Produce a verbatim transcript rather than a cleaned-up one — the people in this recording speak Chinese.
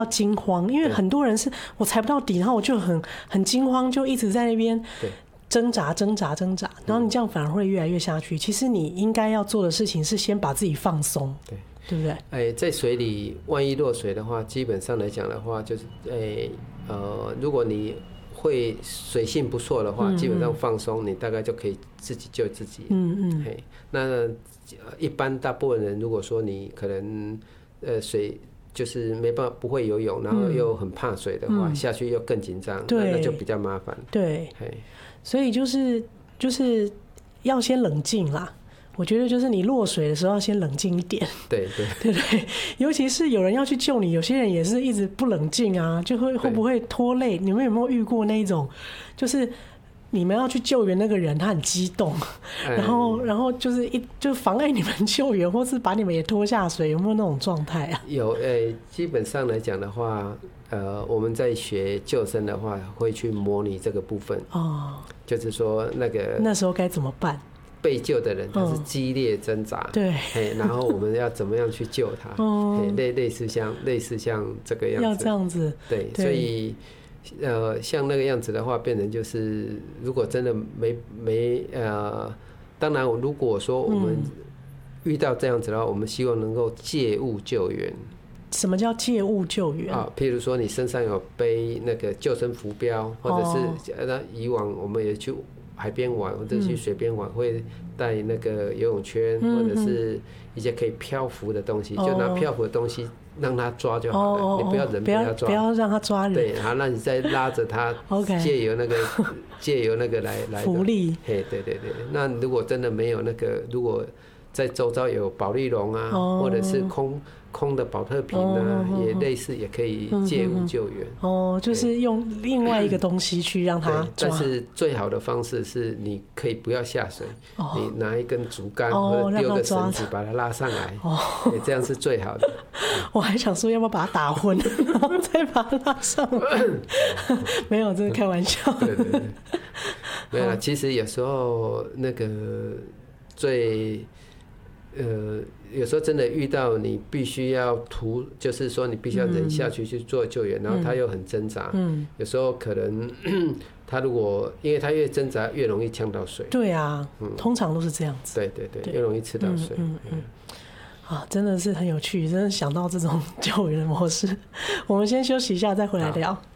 惊慌，因为很多人是我踩不到底，然后我就很很惊慌，就一直在那边挣扎挣扎挣扎，然后你这样反而会越来越下去。其实你应该要做的事情是先把自己放松，对对不对？ 哎，在水里万一落水的话，基本上来讲的话，就是哎呃，如果你会水性不错的话，嗯嗯基本上放松，你大概就可以自己救自己。嗯嗯。嘿，那一般大部分人，如果说你可能呃水就是没办法不会游泳，然后又很怕水的话，嗯、下去又更紧张，那那就比较麻烦。 对。所以就是就是要先冷静啦。我觉得就是你落水的时候要先冷静一点， 对对对对，尤其是有人要去救你，有些人也是一直不冷静啊，就会会不会拖累？你们有没有遇过那一种，就是你们要去救援那个人，他很激动，然后然后就是一就妨碍你们救援，或是把你们也拖下水，有没有那种状态啊？ 有，诶、欸，基本上来讲的话。呃，我们在学救生的话，会去模拟这个部分。哦，就是说那个那时候该怎么办？ 被救的人他是激烈挣扎， 嗯、对， 哎，然后我们要怎么样去救他？哦，类类似像类似像这个样子， 要这样子， 对，对所以呃，像那个样子的话，变成就是如果真的没没呃，当然，如果说我们遇到这样子的话，嗯、我们希望能够借物救援。 什么叫借物救援啊？譬如说你身上有背那个救生浮标，或者是那以往我们也去海边玩或者去水边玩，会带那个游泳圈，或者是一些可以漂浮的东西，就拿漂浮的东西让他抓就好了，你不要人不要抓， 不要让他抓人。 对，好，那你再拉着他，借由那个借由那个来来浮力。 嘿，对对对。那如果真的没有那个，如果在周遭有保丽龙啊，或者是空。空的保特瓶啊，哦、也类似，也可以借物救援。 哦，就是用另外一个东西去让它抓。 但是最好的方式是，你可以不要下水，哦、你拿一根竹竿、哦、或者丢个绳子把它拉上来，哦、这样是最好的。 我还想说要不要把它打昏，然后再把它拉上来。没有，这是开玩笑。 对对对，没有啦。其实有时候那个最。呃，有时候真的遇到你必须要图，就是说你必须要忍下去去做救援，嗯、然后他又很挣扎，嗯、有时候可能他如果因为他越挣扎越容易呛到水。 对啊，嗯、通常都是这样子。 对对对，越容易吃到水。嗯嗯嗯啊，真的是很有趣，真的想到这种救援的模式。我们先休息一下，再回来聊。